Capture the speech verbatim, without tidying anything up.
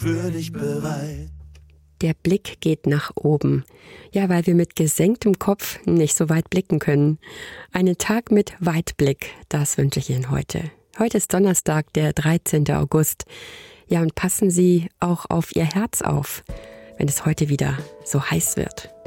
für dich bereit. Der Blick geht nach oben. Ja, weil wir mit gesenktem Kopf nicht so weit blicken können. Einen Tag mit Weitblick, das wünsche ich Ihnen heute. Heute ist Donnerstag, der dreizehnten August. Ja, und passen Sie auch auf Ihr Herz auf, wenn es heute wieder so heiß wird.